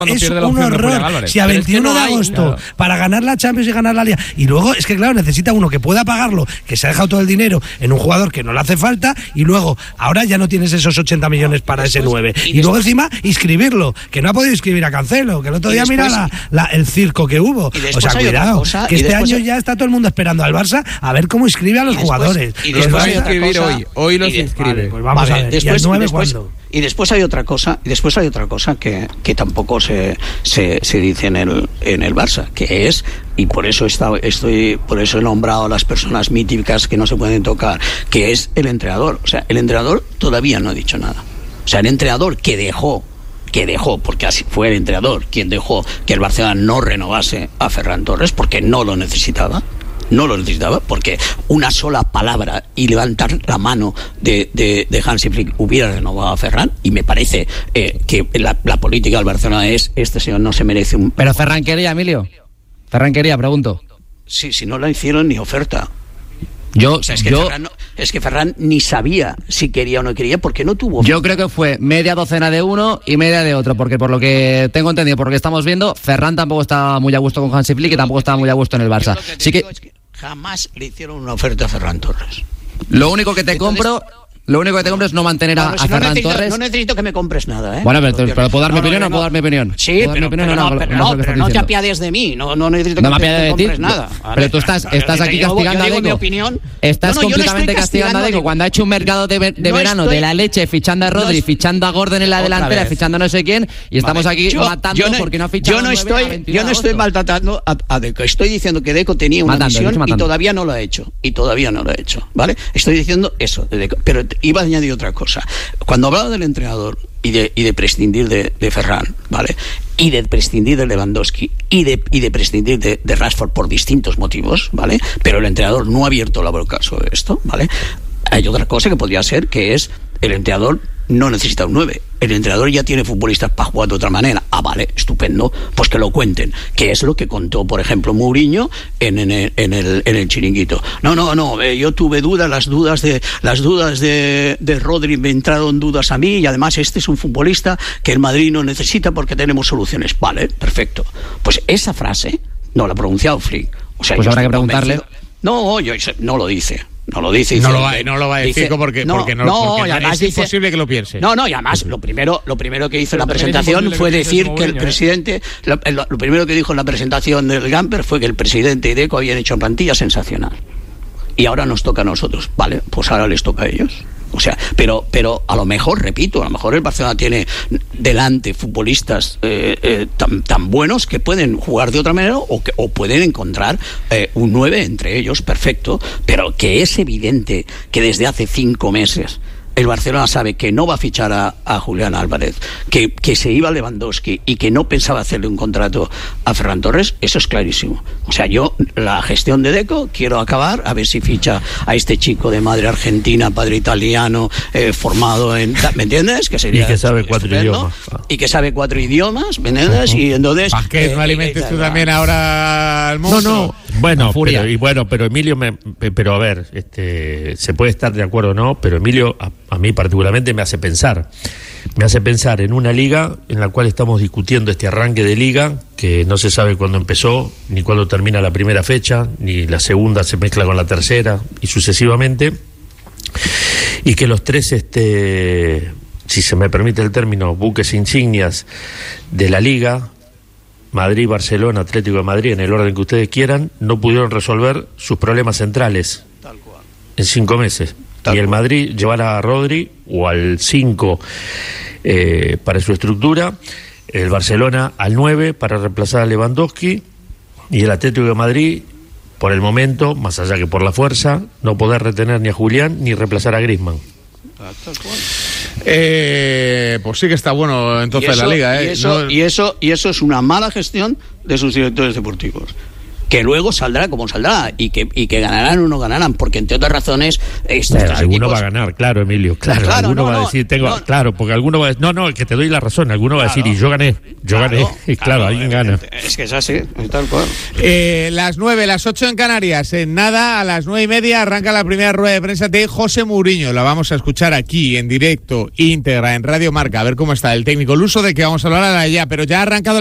Es un horror. Si a 21 de agosto, para ganar la Champions y ganar la Liga, y luego es que claro, necesita uno que pueda pagarlo, que se ha dejado todo el dinero en un jugador que no le hace falta, y luego ahora ya no tienes esos 80 millones para ese 9, y luego encima inscribirlo, que no ha podido inscribir a Cancelo, que el otro día mira el circo que hubo. O sea, cuidado, que este año ya está todo el mundo esperando al Barça a ver cómo inscribe a los jugadores. Y después hay otra cosa, hoy los inscribe. Vale, pues vamos a ver. Después, ¿Y el 9 cuándo? Y después hay otra cosa, que tampoco se dice en el Barça, que es, y por eso por eso he nombrado a las personas míticas que no se pueden tocar, que es el entrenador. O sea, el entrenador todavía no ha dicho nada. O sea, el entrenador que dejó, porque así fue el entrenador quien dejó que el Barcelona no renovase a Ferran Torres porque no lo necesitaba, porque una sola palabra y levantar la mano de Hansi Flick hubiera renovado a Ferran, y me parece que la política del Barcelona es: este señor no se merece un... Pero Ferran quería, Emilio. Ferran quería, pregunto. Sí, si no la hicieron ni oferta. Es que Ferran ni sabía si quería o no quería porque no tuvo... Yo creo que fue media docena de uno y media de otro, porque por lo que tengo entendido, por lo que estamos viendo, Ferran tampoco estaba muy a gusto con Hansi Flick y tampoco estaba muy a gusto en el Barça. Así que jamás le hicieron una oferta a Ferran Torres. Lo único que te compro es no mantener a Ferran Torres. No necesito que me compres nada, ¿eh? Bueno, pero ¿puedo dar mi opinión o puedo dar mi opinión? Sí, pero no te apiades de mí. No necesito que me compres nada. Pero tú estás aquí castigando a Deco. Estás completamente castigando a Deco cuando ha hecho un mercado de verano de la leche, fichando a Rodri, fichando a Gordon en la delantera, fichando a no sé quién, y estamos aquí matando porque no ha fichado. Yo no estoy maltratando a Deco. Estoy diciendo que Deco tenía una misión y todavía no lo ha hecho. ¿Vale? Estoy diciendo eso de Deco. Pero iba a añadir otra cosa. Cuando hablaba del entrenador y de prescindir de Ferran, ¿vale? Y de prescindir de Lewandowski y de prescindir de Rashford por distintos motivos, ¿vale? Pero el entrenador no ha abierto la boca sobre esto, ¿vale? Hay otra cosa que podría ser, que es: el entrenador no necesita un 9. El entrenador ya tiene futbolistas para jugar de otra manera. Ah, vale, estupendo, pues que lo cuenten. Que es lo que contó, por ejemplo, Mourinho en el Chiringuito. No, yo tuve dudas, las dudas de Rodri me entraron dudas a mí, y además este es un futbolista que el Madrid no necesita porque tenemos soluciones. Vale, perfecto. Pues esa frase no la ha pronunciado Flick. O sea, pues habrá que preguntarle. No lo dice. No lo dice. No lo va a decir porque es imposible que lo piense. No, y además lo primero que hizo en la presentación fue decir que el presidente, lo primero que dijo en la presentación del Gamper fue que el presidente y Deco habían hecho plantilla sensacional. Y ahora nos toca a nosotros. Vale, pues ahora les toca a ellos. O sea, pero a lo mejor, repito, a lo mejor el Barcelona tiene delante futbolistas tan buenos que pueden jugar de otra manera o pueden encontrar un 9 entre ellos, perfecto, pero que es evidente que desde hace 5 meses el Barcelona sabe que no va a fichar a Julián Álvarez, que se iba a Lewandowski y que no pensaba hacerle un contrato a Ferran Torres. Eso es clarísimo. O sea, yo, la gestión de Deco, quiero acabar a ver si ficha a este chico de madre argentina, padre italiano, formado en... ¿Me entiendes? Que sería, y que sabe 4 idiomas. Y que sabe 4 idiomas, ¿me entiendes? Y entonces... ¿Para qué no alimentes tú también ahora al mundo? No. Bueno, pero Emilio, pero a ver, se puede estar de acuerdo o no, pero Emilio, a mí particularmente me hace pensar en una liga en la cual estamos discutiendo este arranque de liga, que no se sabe cuándo empezó, ni cuándo termina la primera fecha, ni la segunda se mezcla con la tercera, y sucesivamente, y que los tres, si se me permite el término, buques insignias de la liga, Madrid, Barcelona, Atlético de Madrid, en el orden que ustedes quieran, no pudieron resolver sus problemas centrales en 5 meses. Y el Madrid llevar a Rodri o al 5 para su estructura, el Barcelona al 9 para reemplazar a Lewandowski, y el Atlético de Madrid, por el momento, más allá que por la fuerza, no poder retener ni a Julián ni reemplazar a Griezmann. Pues sí que está bueno entonces la liga, y eso es una mala gestión de sus directores deportivos. que luego saldrá como saldrá y que ganarán o no ganarán, porque entre otras razones alguno va a ganar, claro, Emilio, claro alguno va a decir claro, porque alguno va a decir, no, que te doy la razón, alguno va a decir, y yo gané y claro, alguien gana. Es que es así, tal cual. Las 9, las 8 en Canarias, en nada, a las 9:30 arranca la primera rueda de prensa de José Mourinho. La vamos a escuchar aquí en directo, íntegra, en Radio Marca, a ver cómo está el técnico luso, de que vamos a hablar allá, pero ya ha arrancado